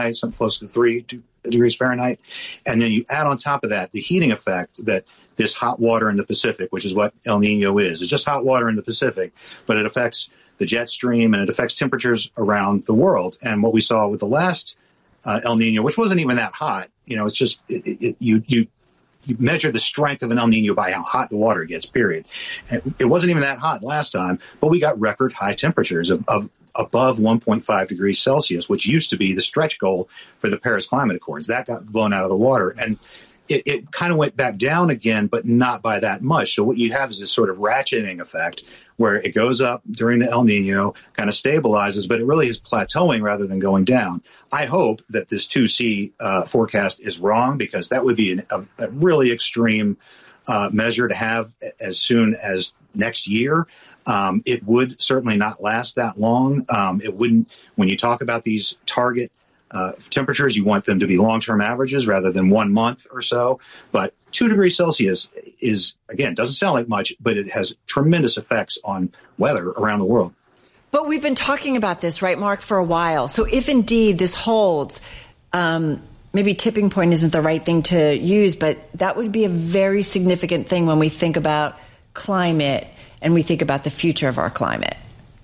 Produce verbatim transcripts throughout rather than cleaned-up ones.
some close to three degrees Fahrenheit. And then you add on top of that the heating effect that this hot water in the Pacific, which is what El Nino is. It's just hot water in the Pacific, but it affects the jet stream and it affects temperatures around the world. And what we saw with the last uh, El Nino, which wasn't even that hot, you know, it's just it, it, you you you measure the strength of an El Nino by how hot the water gets, period. And it wasn't even that hot last time, but we got record high temperatures of, of above one point five degrees Celsius, which used to be the stretch goal for the Paris Climate Accords. That got blown out of the water. And it, it kind of went back down again, but not by that much. So what you have is this sort of ratcheting effect where it goes up during the El Nino, kind of stabilizes, but it really is plateauing rather than going down. I hope that this two C uh, forecast is wrong, because that would be an, a, a really extreme uh, measure to have as soon as next year. Um, it would certainly not last that long. Um, it wouldn't, when you talk about these target uh, temperatures, you want them to be long-term averages rather than one month or so. But two degrees Celsius is, again, doesn't sound like much, but it has tremendous effects on weather around the world. But we've been talking about this, right, Mark, for a while. So if indeed this holds, um, maybe tipping point isn't the right thing to use, but that would be a very significant thing when we think about climate and we think about the future of our climate.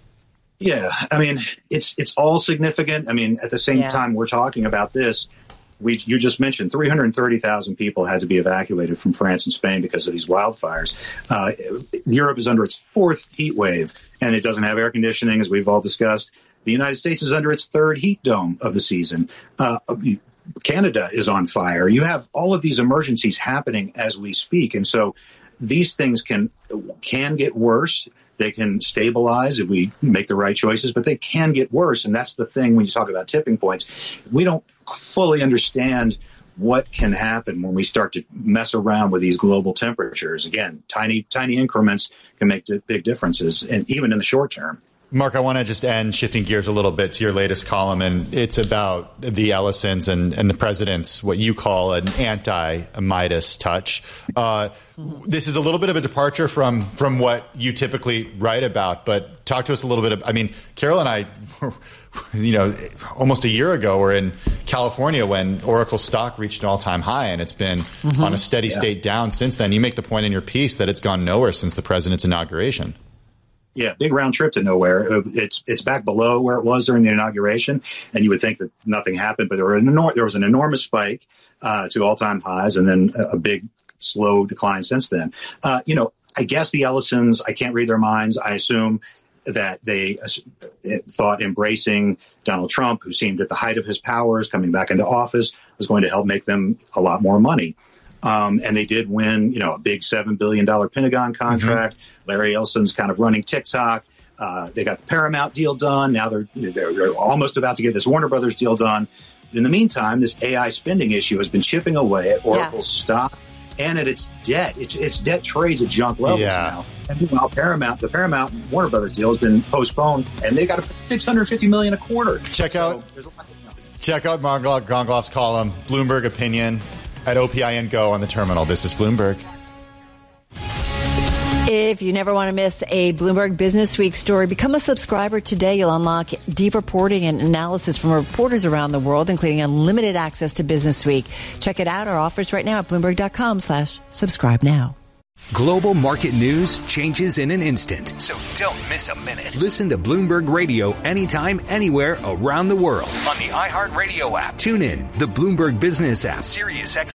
Yeah, I mean, it's it's all significant. I mean, at the same yeah. time we're talking about this, we you just mentioned three hundred thirty thousand people had to be evacuated from France and Spain because of these wildfires. Uh, Europe is under its fourth heat wave, and it doesn't have air conditioning, as we've all discussed. The United States is under its third heat dome of the season. Uh, Canada is on fire. You have all of these emergencies happening as we speak, and so these things can can get worse. They can stabilize if we make the right choices, but they can get worse. And that's the thing when you talk about tipping points. We don't fully understand what can happen when we start to mess around with these global temperatures. Again, tiny, tiny increments can make big differences, and even in the short term. Mark, I want to just end shifting gears a little bit to your latest column, and it's about the Ellisons and, and the president's, what you call an anti-Midas touch. Uh, this is a little bit of a departure from, from what you typically write about, but talk to us a little bit. Of, I mean, Carol and I, you know, almost a year ago were in California when Oracle stock reached an all-time high, and it's been mm-hmm. on a steady yeah. state down since then. You make the point in your piece that it's gone nowhere since the president's inauguration. Yeah, big round trip to nowhere. It's it's back below where it was during the inauguration, and you would think that nothing happened, but there, were an enor- there was an enormous spike uh, to all-time highs, and then a, a big, slow decline since then. Uh, you know, I guess the Ellisons, I can't read their minds. I assume that they uh, thought embracing Donald Trump, who seemed at the height of his powers, coming back into office, was going to help make them a lot more money. Um, and they did win, you know, a big seven billion dollars Pentagon contract. Mm-hmm. Larry Ellison's kind of running TikTok. Uh, they got the Paramount deal done. Now they're, they're they're almost about to get this Warner Brothers deal done. In the meantime, this A I spending issue has been chipping away at Oracle's yeah. stock and at its debt. Its, its debt trades at junk levels yeah. now. And meanwhile, Paramount, the Paramount Warner Brothers deal has been postponed, and they got six hundred fifty million dollars a quarter. Check out, so check out Mark Gongloff's column, Bloomberg Opinion, at O P I N Go on the terminal. This is Bloomberg. If you never want to miss a Bloomberg Business Week story, become a subscriber today. You'll unlock deep reporting and analysis from reporters around the world, including unlimited access to Business Week. Check it out. Our offers right now at Bloomberg.com slash subscribe now. Global market news changes in an instant. So don't miss a minute. Listen to Bloomberg Radio anytime, anywhere around the world. On the iHeartRadio app. Tune in, the Bloomberg Business app, Sirius X